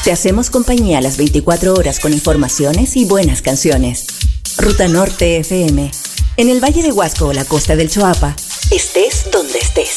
Te hacemos compañía a las 24 horas con informaciones y buenas canciones. Ruta Norte FM. En el Valle de Huasco o la costa del Choapa, estés donde estés.